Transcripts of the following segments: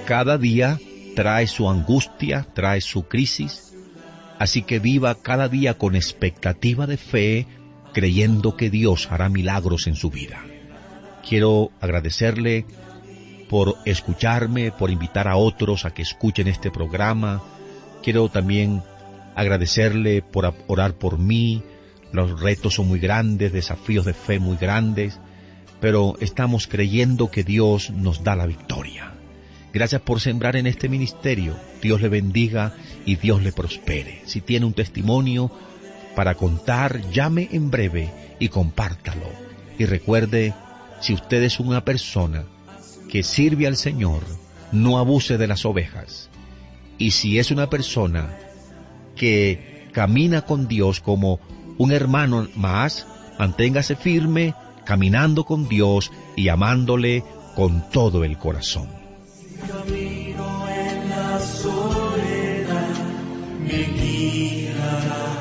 Cada día trae su angustia, trae su crisis, así que viva cada día con expectativa de fe, creyendo que Dios hará milagros en su vida. Quiero agradecerle por escucharme, por invitar a otros a que escuchen este programa. Quiero también agradecerle por orar por mí. Los retos son muy grandes, desafíos de fe muy grandes, pero estamos creyendo que Dios nos da la victoria. Gracias por sembrar en este ministerio. Dios le bendiga y Dios le prospere. Si tiene un testimonio para contar, llame en breve y compártalo. Y recuerde, si usted es una persona que sirve al Señor, no abuse de las ovejas. Y si es una persona que camina con Dios como un hermano más, manténgase firme, caminando con Dios y amándole con todo el corazón. Camino en la soledad me guiará.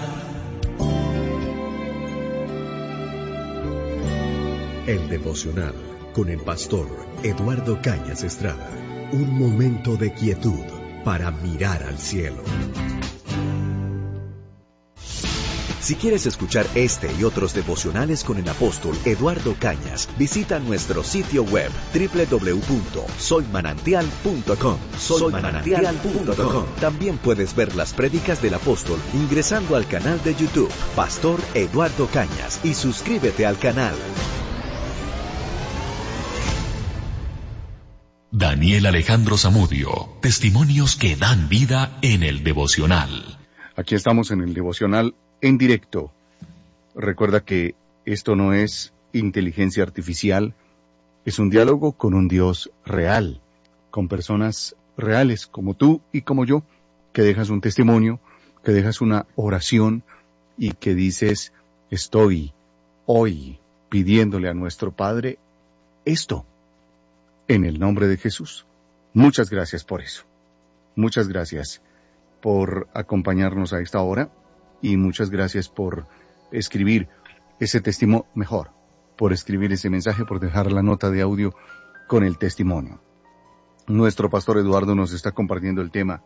El devocional con el pastor Eduardo Cañas Estrada. Un momento de quietud para mirar al cielo. Si quieres escuchar este y otros devocionales con el apóstol Eduardo Cañas, visita nuestro sitio web www.soymanantial.com. Soymanantial.com. También puedes ver las prédicas del apóstol ingresando al canal de YouTube Pastor Eduardo Cañas y suscríbete al canal. Daniel Alejandro Zamudio, testimonios que dan vida en el devocional. Aquí estamos en el devocional en directo. Recuerda que esto no es inteligencia artificial, es un diálogo con un Dios real, con personas reales como tú y como yo, que dejas un testimonio, que dejas una oración y que dices, estoy hoy pidiéndole a nuestro Padre esto. En el nombre de Jesús. Muchas gracias por eso. Muchas gracias por acompañarnos a esta hora y muchas gracias por escribir ese testimonio, por escribir ese mensaje, por dejar la nota de audio con el testimonio. Nuestro pastor Eduardo nos está compartiendo el tema.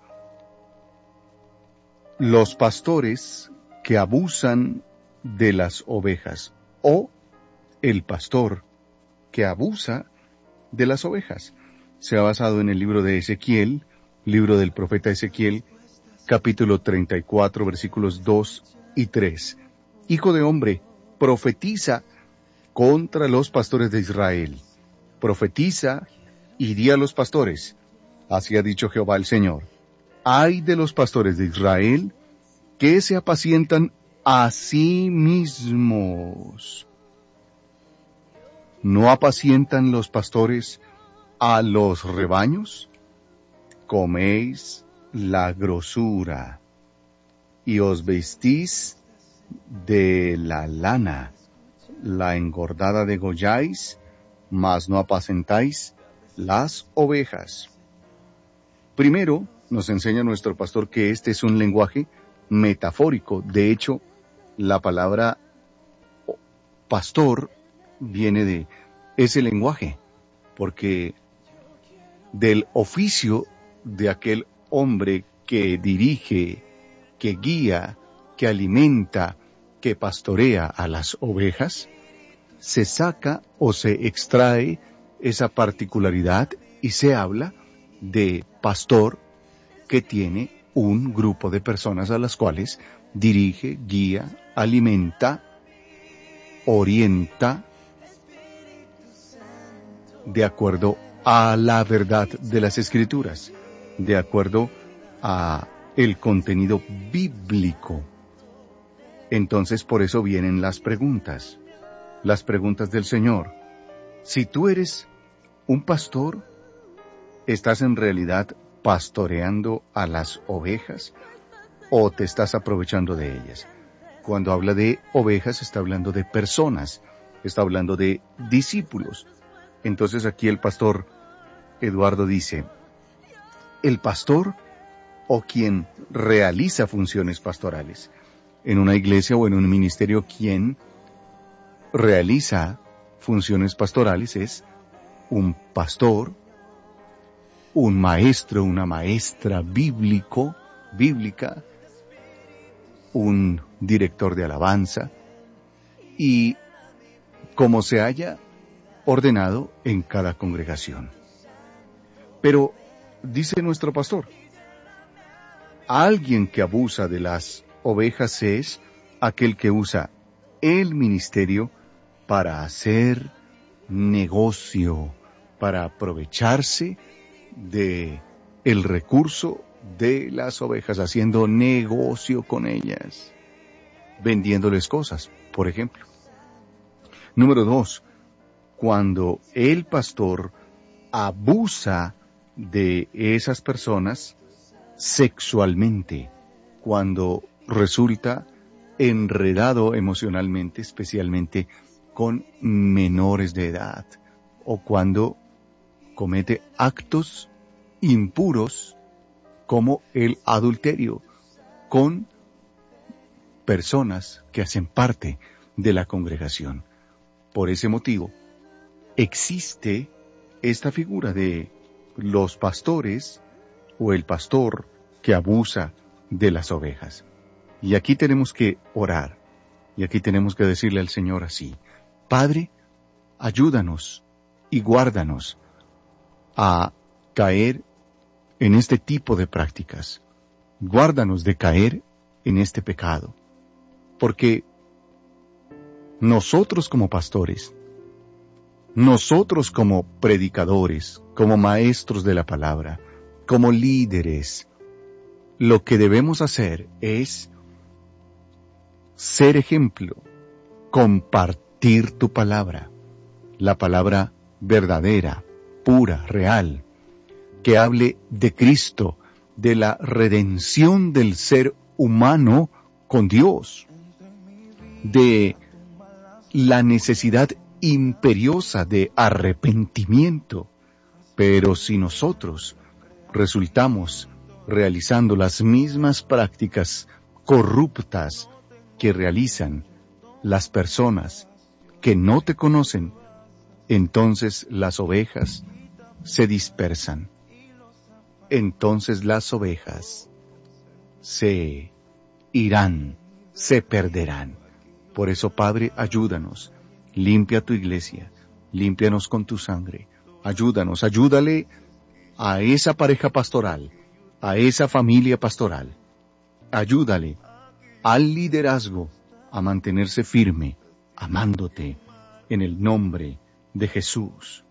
Los pastores que abusan de las ovejas o el pastor que abusa de las ovejas. Se ha basado en el libro de Ezequiel, libro del profeta Ezequiel, capítulo 34, versículos 2 y 3. Hijo de hombre, profetiza contra los pastores de Israel. Profetiza y di a los pastores. Así ha dicho Jehová el Señor. Ay de los pastores de Israel que se apacientan a sí mismos. ¿No apacientan los pastores a los rebaños? Coméis la grosura y os vestís de la lana, la engordada degolláis, mas no apacentáis las ovejas. Primero, nos enseña nuestro pastor que este es un lenguaje metafórico. De hecho, la palabra pastor viene de ese lenguaje, porque del oficio de aquel hombre que dirige, que guía, que alimenta, que pastorea a las ovejas, se saca o se extrae esa particularidad y se habla de pastor que tiene un grupo de personas a las cuales dirige, guía, alimenta, orienta, de acuerdo a la verdad de las Escrituras, de acuerdo a el contenido bíblico. Entonces, por eso vienen las preguntas del Señor. Si tú eres un pastor, ¿estás en realidad pastoreando a las ovejas o te estás aprovechando de ellas? Cuando habla de ovejas, está hablando de personas, está hablando de discípulos. Entonces aquí el pastor Eduardo dice, el pastor o quien realiza funciones pastorales en una iglesia o en un ministerio, quien realiza funciones pastorales es un pastor, un maestro, una maestra bíblica, un director de alabanza, y como se haya ordenado en cada congregación. Pero, dice nuestro pastor, alguien que abusa de las ovejas es aquel que usa el ministerio para hacer negocio, para aprovecharse de el recurso de las ovejas, haciendo negocio con ellas, vendiéndoles cosas, por ejemplo. Número 2, cuando el pastor abusa de esas personas sexualmente, cuando resulta enredado emocionalmente, especialmente con menores de edad, o cuando comete actos impuros como el adulterio con personas que hacen parte de la congregación. Por ese motivo, existe esta figura de los pastores o el pastor que abusa de las ovejas. Y aquí tenemos que orar, y aquí tenemos que decirle al Señor así: Padre, ayúdanos y guárdanos a caer en este tipo de prácticas. Guárdanos de caer en este pecado, porque nosotros como pastores, nosotros como predicadores, como maestros de la palabra, como líderes, lo que debemos hacer es ser ejemplo, compartir tu palabra, la palabra verdadera, pura, real, que hable de Cristo, de la redención del ser humano con Dios, de la necesidad imperiosa de arrepentimiento. Pero si nosotros resultamos realizando las mismas prácticas corruptas que realizan las personas que no te conocen, entonces las ovejas se dispersan. Entonces las ovejas se irán, se perderán. Por eso, Padre, ayúdanos, limpia tu iglesia, límpianos con tu sangre, ayúdanos, ayúdale a esa pareja pastoral, a esa familia pastoral, ayúdale al liderazgo a mantenerse firme, amándote, en el nombre de Jesús.